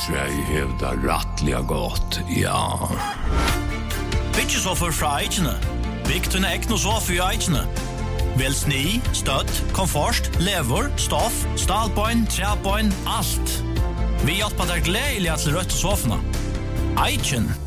Eikentræi hevda rattliga gott, ja. Byggesoffer fra Eikene. Bygg til egn og sofa i Eikene. Vel sni, støtt, komfort, lever, stoff, stalbøyn, trebøyn, alt. Vi hjelper deg gledelig til rødt sofene. Eiken.